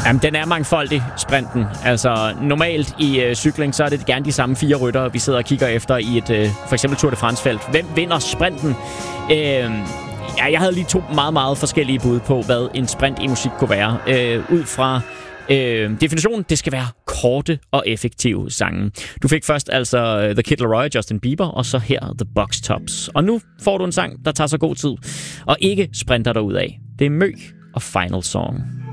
Jamen, den er mangfoldig, sprinten. Altså, normalt i cykling, så er det gerne de samme 4 ryttere, vi sidder og kigger efter i et for eksempel Tour de France-felt. Hvem vinder sprinten? Jeg havde lige 2 meget, meget forskellige bud på, hvad en sprint i musik kunne være. Ud fra definitionen, det skal være korte og effektive sange. Du fik først altså The Kid Laroi, Justin Bieber, og så her The Box Tops. Og nu får du en sang, der tager så god tid, og ikke sprinter dig ud af. Det er Mø og Final Song.